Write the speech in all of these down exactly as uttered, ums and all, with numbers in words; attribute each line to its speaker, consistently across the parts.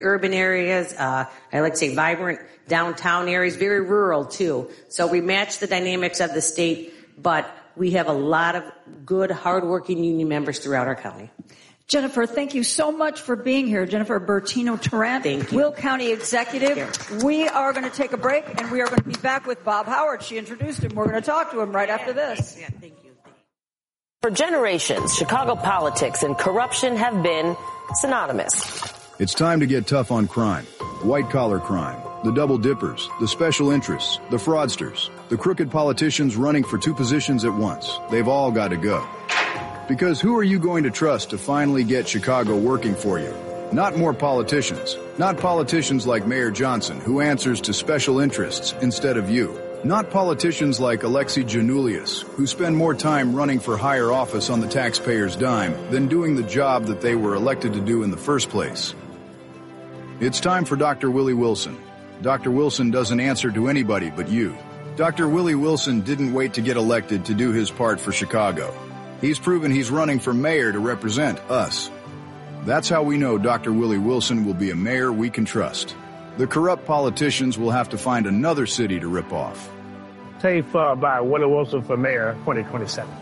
Speaker 1: urban areas. Uh, I like to say vibrant downtown areas, very rural too. So we match the dynamics of the state, but we have a lot of good, hardworking union members throughout our county.
Speaker 2: Jennifer, thank you so much for being here. Jennifer Bertino-Tarrant, Will County Executive. We are going to take a break, and we are going to be back with Bob Howard. She introduced him. We're going to talk to him right after this.
Speaker 1: Yeah, thank you.
Speaker 3: For generations, Chicago politics and corruption have been synonymous.
Speaker 4: It's time to get tough on crime. White-collar crime, the double dippers, the special interests, the fraudsters, the crooked politicians running for two positions at once. They've all got to go. Because who are you going to trust to finally get Chicago working for you? Not more politicians. Not politicians like Mayor Johnson, who answers to special interests instead of you. Not politicians like Alexei Janulius, who spend more time running for higher office on the taxpayer's dime than doing the job that they were elected to do in the first place. It's time for Doctor Willie Wilson. Doctor Wilson doesn't answer to anybody but you. Doctor Willie Wilson didn't wait to get elected to do his part for Chicago. He's proven he's running for mayor to represent us. That's how we know Doctor Willie Wilson will be a mayor we can trust. The corrupt politicians will have to find another city to rip off.
Speaker 5: Safe uh, by Willie Wilson for mayor twenty twenty-seven.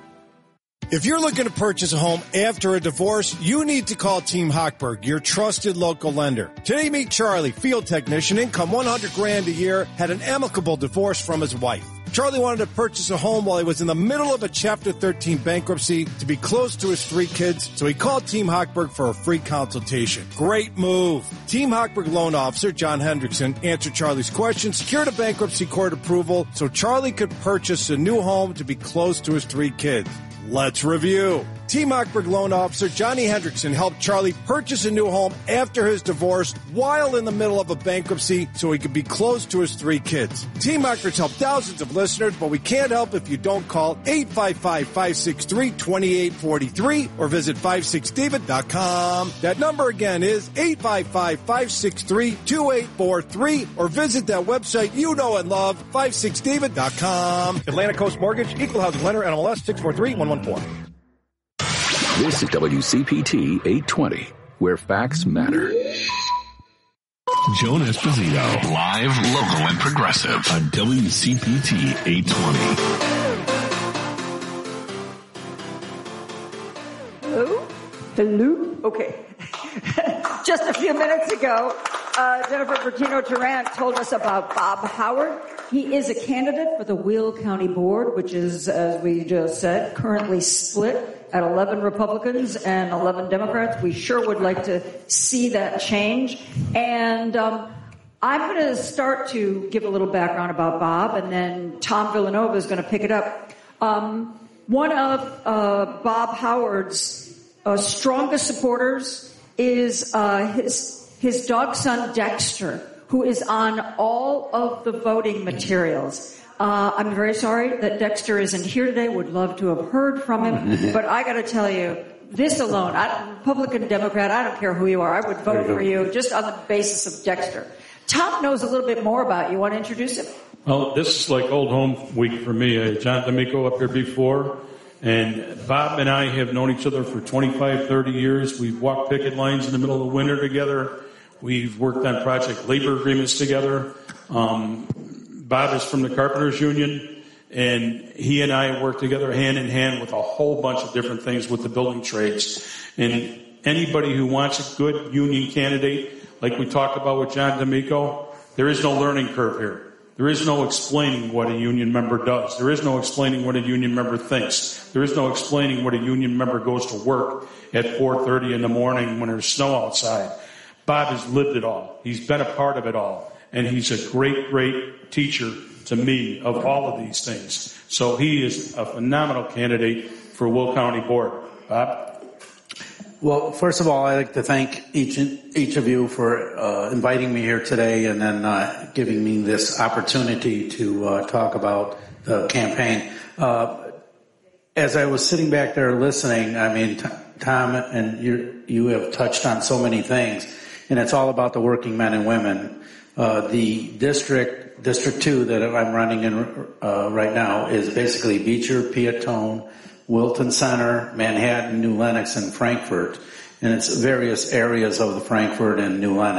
Speaker 6: If you're looking to purchase a home after a divorce, you need to call Team Hochberg, your trusted local lender. Today, meet Charlie, field technician, income one hundred grand a year, had an amicable divorce from his wife. Charlie wanted to purchase a home while he was in the middle of a Chapter thirteen bankruptcy to be close to his three kids, so he called Team Hochberg for a free consultation. Great move. Team Hochberg loan officer John Hendrickson answered Charlie's questions, secured a bankruptcy court approval so Charlie could purchase a new home to be close to his three kids. Let's review. Team Hochberg loan officer Johnny Hendrickson helped Charlie purchase a new home after his divorce while in the middle of a bankruptcy so he could be close to his three kids. Team Hochberg's helped thousands of listeners, but we can't help if you don't call eight five five, five six three, two eight four three or visit five six david dot com. That number again is eight five five, five six three, two eight four three or visit that website you know and love, five six david dot com.
Speaker 5: Atlantic Coast Mortgage, Equal Housing Lender, N M L S six four three one one four.
Speaker 7: This is W C P T eight twenty, where facts matter.
Speaker 8: Joan Esposito, live, local, and progressive on W C P T eight twenty.
Speaker 2: Hello? Hello? Okay. Just a few minutes ago, uh, Jennifer Bertino-Tarrant told us about Bob Howard. He is a candidate for the Will County Board, which is, as we just said, currently split at eleven Republicans and eleven Democrats. We sure would like to see that change. And um, I'm going to start to give a little background about Bob, and then Tom Villanova is going to pick it up. Um, one of uh, Bob Howard's uh, strongest supporters is uh, his his dog son Dexter, who is on all of the voting materials. Uh, I'm very sorry that Dexter isn't here today. Would love to have heard from him. But I got to tell you, this alone, I, Republican, Democrat, I don't care who you are. I would vote for you just on the basis of Dexter. Tom knows a little bit more about you. Want to introduce him?
Speaker 9: Well, this is like old home week for me. Uh, John D'Amico up here before. And Bob and I have known each other for twenty-five, thirty years. We've walked picket lines in the middle of winter together. We've worked on project labor agreements together. Um, Bob is from the Carpenters Union, and he and I work together hand in hand with a whole bunch of different things with the building trades. And anybody who wants a good union candidate, like we talked about with John D'Amico, there is no learning curve here. There is no explaining what a union member does. There is no explaining what a union member thinks. There is no explaining what a union member goes to work at four thirty in the morning when there's snow outside. Bob has lived it all. He's been a part of it all. And he's a great, great teacher to me of all of these things. So he is a phenomenal candidate for Will County Board. Bob?
Speaker 10: Well, first of all, I'd like to thank each each of you for uh, inviting me here today and then uh, giving me this opportunity to uh, talk about the campaign. Uh, as I was sitting back there listening, I mean, t- Tom and you, you have touched on so many things, and it's all about the working men and women. Uh, the district, District two that I'm running in uh, right now is basically Beecher, Piatone, Wilton Center, Manhattan, New Lenox, and Frankfort. in its various areas of the Frankfurt and New Lenox.